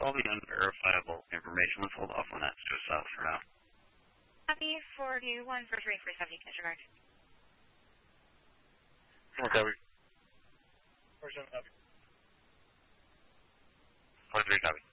all the unverifiable information. Let's hold off on that south for now. Copy 421 for 347, disregard. Copy. 47, copy. 43, copy.